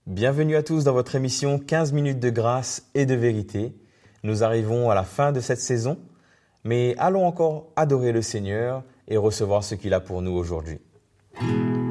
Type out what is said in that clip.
Bienvenue à tous dans votre émission 15 minutes de grâce et de vérité. Nous arrivons à la fin de cette saison, mais allons encore adorer le Seigneur et recevoir ce qu'il a pour nous aujourd'hui.